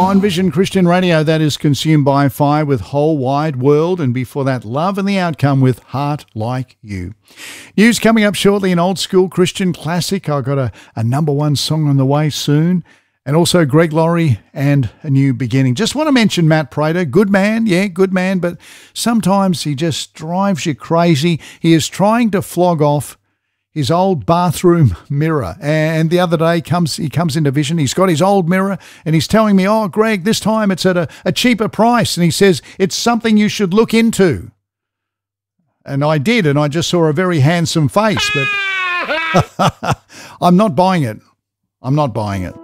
On Vision Christian Radio, that is Consumed by Fire with Whole Wide World, and before that, Love and the Outcome with Heart Like You. News coming up shortly, an old school Christian classic. I've got a number one song on the way soon, and also Greg Laurie and A New Beginning. Just want to mention Matt Prater, good man, but sometimes he just drives you crazy. He is trying to flog off his old bathroom mirror. And the other day he comes into Vision. He's got his old mirror and he's telling me, oh, Greg, this time it's at a cheaper price. And he says, it's something you should look into. And I did, and I just saw a very handsome face, but I'm not buying it. I'm not buying it.